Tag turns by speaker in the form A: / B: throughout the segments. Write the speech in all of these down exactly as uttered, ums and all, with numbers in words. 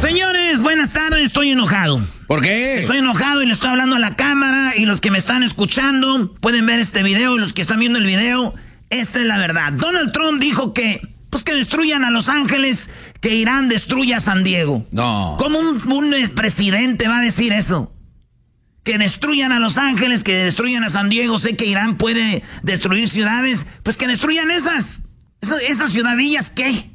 A: Señores, buenas tardes, estoy enojado.
B: ¿Por qué?
A: Estoy enojado y le estoy hablando a la cámara y los que me están escuchando pueden ver este video y los que están viendo el video, esta es la verdad. Donald Trump dijo que, pues que destruyan a Los Ángeles, que Irán destruya a San Diego.
B: No.
A: ¿Cómo un, un presidente va a decir eso? Que destruyan a Los Ángeles, que destruyan a San Diego. Sé que Irán puede destruir ciudades, pues que destruyan esas. Esas, esas ciudadillas, ¿qué?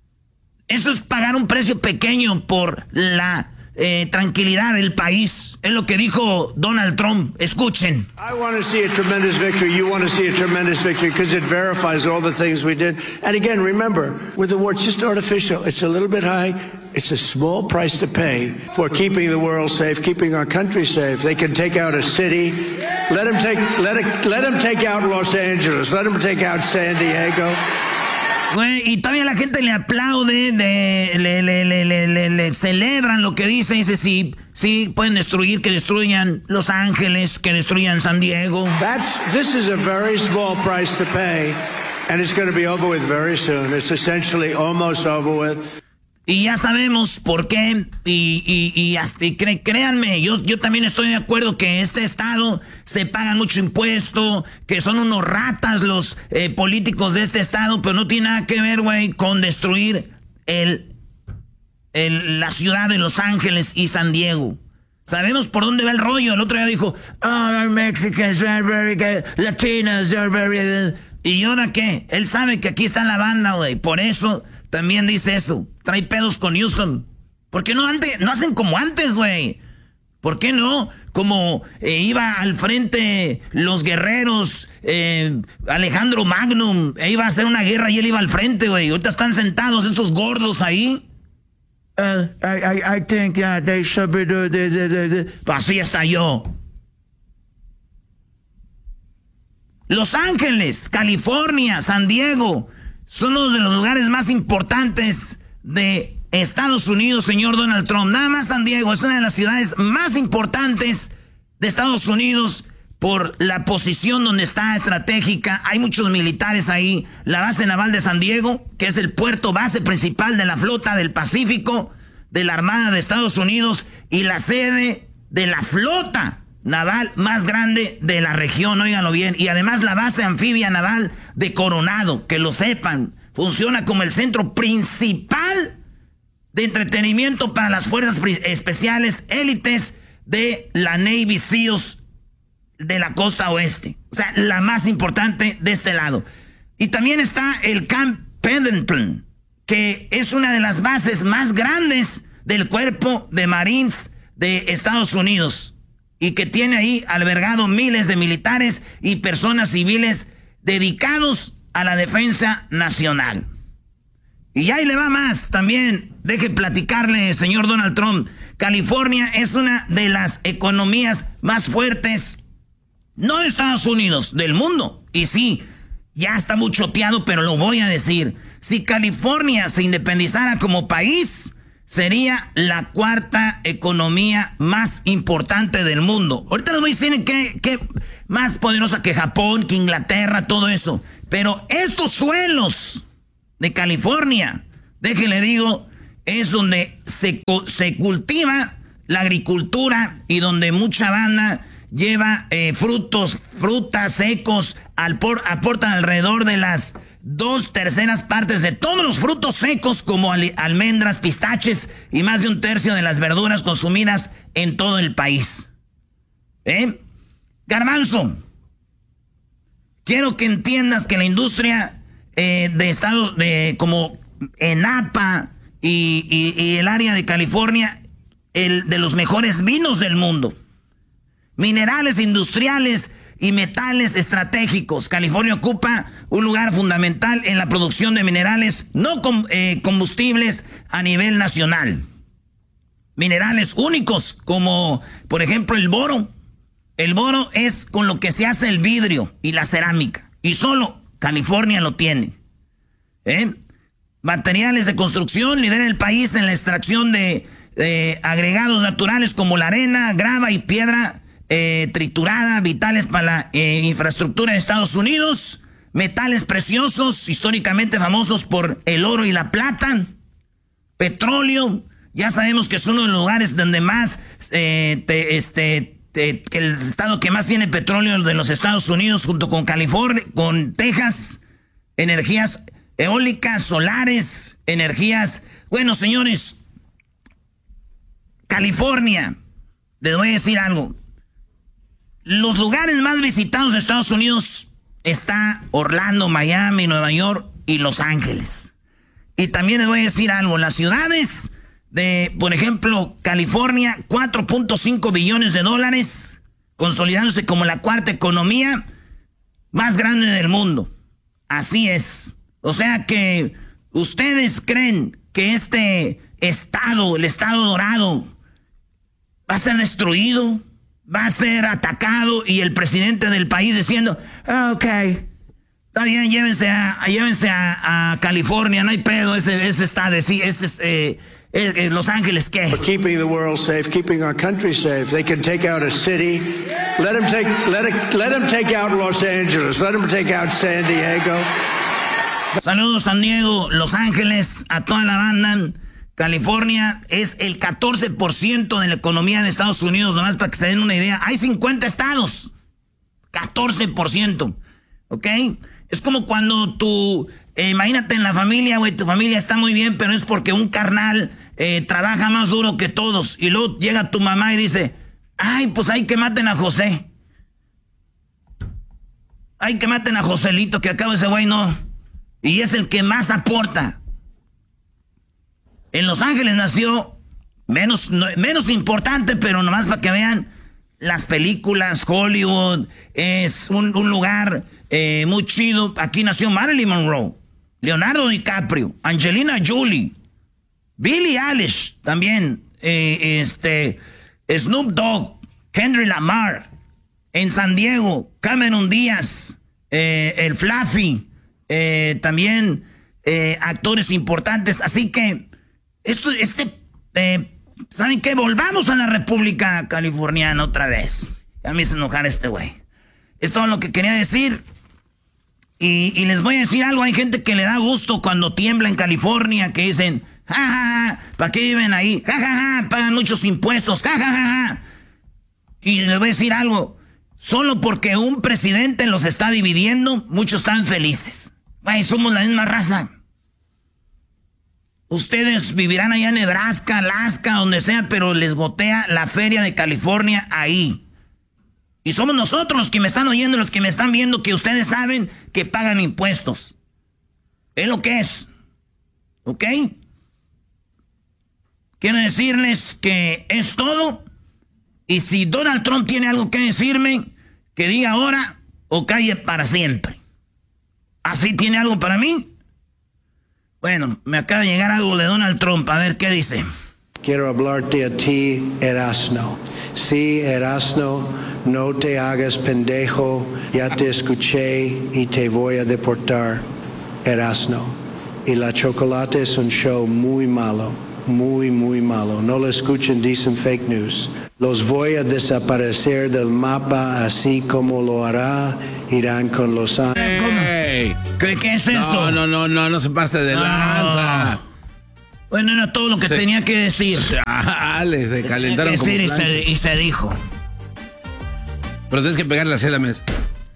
A: Eso es pagar un precio pequeño por la eh, tranquilidad del país. Es lo que dijo Donald Trump. Escuchen.
C: I want to see a tremendous victory. You want to see a tremendous victory because it verifies all the things we did. And again, remember, with the war, it's just artificial. It's a little bit high. It's a small price to pay for keeping the world safe, keeping our country safe. They can take out a city. Let them take, let it, let them take out Los Angeles. Let them take out San Diego.
A: Güey, y todavía la gente le aplaude, de, le, le, le, le, le, le celebran lo que dice. Dice, sí, sí, pueden destruir, que destruyan Los Ángeles, que destruyan San Diego.
C: That's, this is a very small price to pay, and it's going to be over with very soon. It's essentially almost over with.
A: Y ya sabemos por qué, y, y, y, hasta, y cre, créanme, yo, yo también estoy de acuerdo que este estado se paga mucho impuesto, que son unos ratas los eh, políticos de este estado, pero no tiene nada que ver, güey, con destruir el, el, la ciudad de Los Ángeles y San Diego. Sabemos por dónde va el rollo. El otro día dijo, oh, Mexicans are very good, Latinos are very good. ¿Y ahora qué? Él sabe que aquí está la banda, güey, por eso también dice eso. Trae pedos con Newsom. ¿Por qué no antes, no hacen como antes, güey? ¿Por qué no? Como eh, iba al frente los guerreros, eh, Alejandro Magnum, e iba a hacer una guerra y él iba al frente, güey. Ahorita están sentados estos gordos ahí. Uh, I, I, I think uh, they should be doing this. Así está yo. Los Ángeles, California, San Diego son uno de los lugares más importantes de Estados Unidos, señor Donald Trump. Nada más San Diego es una de las ciudades más importantes de Estados Unidos por la posición donde está estratégica. Hay muchos militares ahí. La base naval de San Diego, que es el puerto base principal de la flota del Pacífico, de la Armada de Estados Unidos, y la sede de la flota naval más grande de la región, óiganlo bien. Y además la base anfibia naval de Coronado, que lo sepan, funciona como el centro principal de entretenimiento para las fuerzas especiales élites de la Navy SEALs de la costa oeste. O sea, la más importante de este lado. Y también está el Camp Pendleton, que es una de las bases más grandes del Cuerpo de Marines de Estados Unidos, y que tiene ahí albergado miles de militares y personas civiles dedicados a la defensa nacional. Y ahí le va más también. Deje platicarle, señor Donald Trump. California es una de las economías más fuertes, no de Estados Unidos, del mundo. Y sí, ya está muy choteado, pero lo voy a decir. Si California se independizara como país, sería la cuarta economía más importante del mundo. Ahorita les voy a decir que, que más poderosa que Japón, que Inglaterra, todo eso. Pero estos suelos de California, déjenle digo, es donde se, se cultiva la agricultura y donde mucha banda lleva eh, frutos, frutas secos, al por, aportan alrededor de las dos terceras partes de todos los frutos secos, como al, almendras, pistaches, y más de un tercio de las verduras consumidas en todo el país. ¿Eh? Garbanzo, quiero que entiendas que la industria eh, de estados de, como Enapa y, y, y el área de California, el de los mejores vinos del mundo, minerales industriales y metales estratégicos. California ocupa un lugar fundamental en la producción de minerales no com, eh, combustibles a nivel nacional. Minerales únicos como, por ejemplo, el boro. El boro es con lo que se hace el vidrio y la cerámica. Y solo California lo tiene. ¿Eh? Materiales de construcción, lidera el país en la extracción de, de agregados naturales como la arena, grava y piedra Eh, triturada, vitales para la eh, infraestructura de Estados Unidos. Metales preciosos, históricamente famosos por el oro y la plata. Petróleo, Ya sabemos que es uno de los lugares donde más, eh, te, este, te, que el estado que más tiene petróleo de los Estados Unidos, junto con California, con Texas, energías eólicas, solares, energías. Bueno, señores, California, les voy a decir algo. Los lugares más visitados de Estados Unidos está Orlando, Miami, Nueva York y Los Ángeles. Y también les voy a decir algo, las ciudades de, por ejemplo, California, cuatro punto cinco billones de dólares, consolidándose como la cuarta economía más grande del mundo. Así es. O sea que ustedes creen que este estado, el estado dorado, va a ser destruido, va a ser atacado y el presidente del país diciendo, oh, ok, está bien, llévense a, llévense a, a California, no hay pedo, ese, ese está de sí, este es eh, eh, eh, Los Ángeles, ¿qué?
C: For keeping the world safe, keeping our country safe. They can take out a city. Let them take, let it, let them take out Los Angeles. Let them take out San Diego.
A: Saludos, San Diego, Los Ángeles, a toda la banda. California es el catorce por ciento de la economía de Estados Unidos, nomás para que se den una idea. Hay cincuenta estados, catorce por ciento, ¿ok? Es como cuando tú, eh, imagínate en la familia, güey, tu familia está muy bien, pero es porque un carnal eh, trabaja más duro que todos. Y luego llega tu mamá y dice, ay, pues hay que maten a José. Hay que maten a Joselito, que acabo ese güey no. Y es el que más aporta. En Los Ángeles nació, menos, no, menos importante, pero nomás para que vean las películas, Hollywood, es un, un lugar eh, muy chido. Aquí nació Marilyn Monroe, Leonardo DiCaprio, Angelina Jolie, Billie Eilish también, eh, este, Snoop Dogg, Kendrick Lamar, en San Diego, Cameron Díaz, eh, el Fluffy, eh, también eh, actores importantes, así que Esto, este, eh, ¿saben qué? Volvamos a la República Californiana otra vez. Ya me hizo enojar este güey. Es todo lo que quería decir. Y, y les voy a decir algo. Hay gente que le da gusto cuando tiembla en California, que dicen, ja, ja, ja, ¿para qué viven ahí? Ja, ja, ja, pagan muchos impuestos, ja, ja, ja, ja. Y les voy a decir algo. Solo porque un presidente los está dividiendo, muchos están felices. Güey, somos la misma raza. Ustedes vivirán allá en Nebraska, Alaska, donde sea, pero les gotea la feria de California ahí. Y somos nosotros los que me están oyendo, los que me están viendo, que ustedes saben que pagan impuestos. Es lo que es. ¿Ok? Quiero decirles que es todo. Y si Donald Trump tiene algo que decirme, que diga ahora o calle para siempre. ¿Así tiene algo para mí? Bueno, me acaba de llegar algo de Donald Trump. A ver, ¿qué dice?
C: Quiero hablarte a ti, Erasno. Sí, Erasno, no te hagas pendejo. Ya te escuché y te voy a deportar, Erasno. Y la chocolate es un show muy malo, muy, muy malo. No lo escuchen, dicen fake news. Los voy a desaparecer del mapa, así como lo hará Irán con Los Ángeles.
A: Hey. ¿Qué, ¿Qué es eso?
B: No, no, no, no, no se pase de lanza.
A: Bueno, era todo lo que se, tenía que decir.
B: Dale, se calentaron
A: como y se, y se dijo.
B: Pero tienes que pegarle así a la mesa.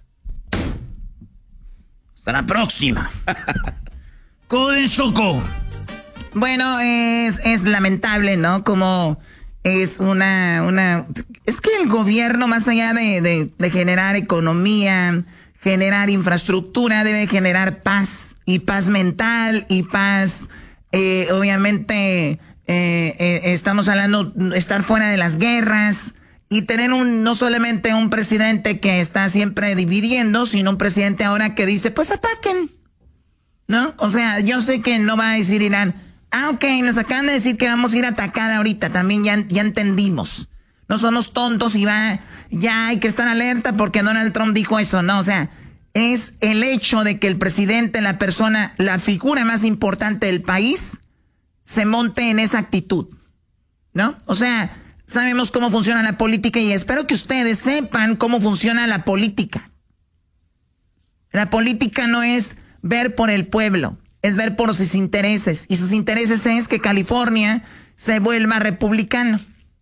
A: Hasta la próxima. Code Choco.
D: Bueno, es, es lamentable, ¿no? Como es una, una... Es que el gobierno, más allá de, de, de generar economía, generar infraestructura, debe generar paz, y paz mental, y paz, eh, obviamente, eh, eh, estamos hablando de estar fuera de las guerras, y tener un no solamente un presidente que está siempre dividiendo, sino un presidente ahora que dice, pues ataquen, ¿no? O sea, yo sé que no va a decir Irán, ah, ok, nos acaban de decir que vamos a ir a atacar ahorita, también ya, ya entendimos. No somos tontos y va, ya hay que estar alerta porque Donald Trump dijo eso, no, o sea, es el hecho de que el presidente, la persona, la figura más importante del país, se monte en esa actitud, ¿no? O sea, sabemos cómo funciona la política y espero que ustedes sepan cómo funciona la política. La política no es ver por el pueblo, es ver por sus intereses, y sus intereses es que California se vuelva republicano.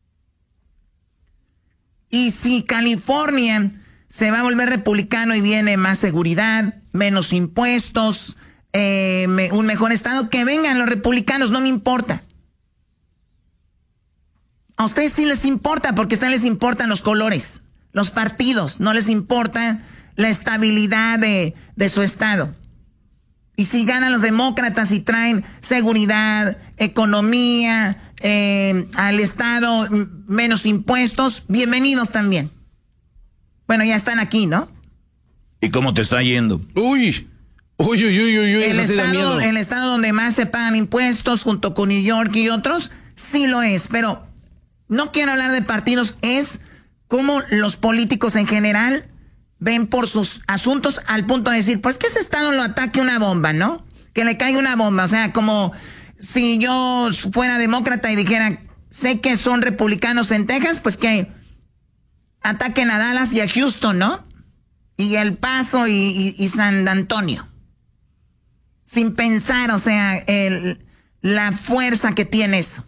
D: Y si California se va a volver republicano y viene más seguridad, menos impuestos, eh, me, un mejor estado, que vengan los republicanos, no me importa. A ustedes sí les importa, porque a ustedes les importan los colores, los partidos, no les importa la estabilidad de, de su estado. Y si ganan los demócratas y traen seguridad, economía, eh, al estado menos impuestos, bienvenidos también. Bueno, ya están aquí, ¿no?
A: ¿Y cómo te está yendo?
B: Uy, uy, uy, uy, uy,
D: el
B: eso sí da
D: estado,
B: miedo.
D: el estado donde más se pagan impuestos, junto con New York y otros, sí lo es. Pero no quiero hablar de partidos, es cómo los políticos en general ven por sus asuntos al punto de decir, pues que ese estado lo ataque una bomba, ¿no? Que le caiga una bomba. O sea, como si yo fuera demócrata y dijera, sé que son republicanos en Texas, pues que ataquen a Dallas y a Houston, ¿no? Y El Paso y, y, y San Antonio. Sin pensar, o sea, el, la fuerza que tiene eso.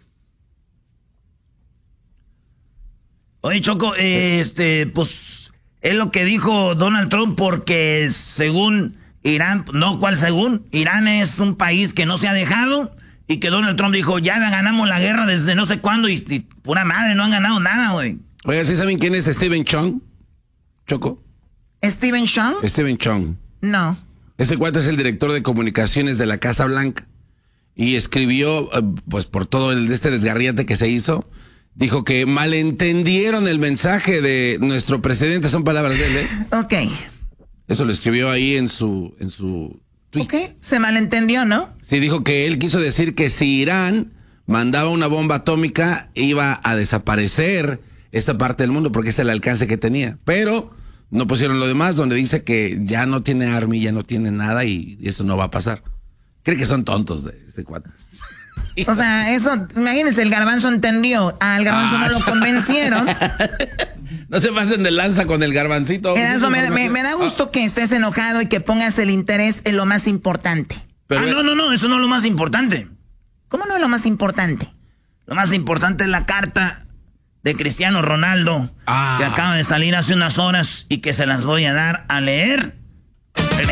A: Oye, Choco, eh, este, pues, es lo que dijo Donald Trump, porque según Irán, no, ¿cuál según? Irán es un país que no se ha dejado, y que Donald Trump dijo, ya ganamos la guerra desde no sé cuándo, y, y pura madre, no han ganado nada, güey.
B: Oiga, ¿sí saben quién es Stephen Chong? Choco.
D: ¿Stephen Chong?
B: Stephen Chong.
D: No.
B: Ese cuate es el director de comunicaciones de la Casa Blanca. Y escribió, pues por todo el, este desgarriate que se hizo, dijo que malentendieron el mensaje de nuestro presidente. Son palabras de él, ¿eh?
D: Ok.
B: Eso lo escribió ahí en su, en su tweet.
D: Ok, se malentendió, ¿no?
B: Sí, dijo que él quiso decir que si Irán mandaba una bomba atómica, iba a desaparecer esta parte del mundo, porque es el alcance que tenía. Pero no pusieron lo demás, donde dice que ya no tiene army, ya no tiene nada, y, y eso no va a pasar. Cree que son tontos de este cuate.
D: O sea, eso, imagínense, el Garbanzo entendió. Al Garbanzo ah, no lo convencieron.
B: No se pasen de lanza con el Garbancito.
D: Eso me, me, me da gusto ah. que estés enojado y que pongas el interés en lo más importante.
A: Pero, ah, no, no, no, eso no es lo más importante.
D: ¿Cómo no es lo más importante?
A: Lo más importante es la carta de Cristiano Ronaldo, ah. que acaba de salir hace unas horas y que se las voy a dar a leer.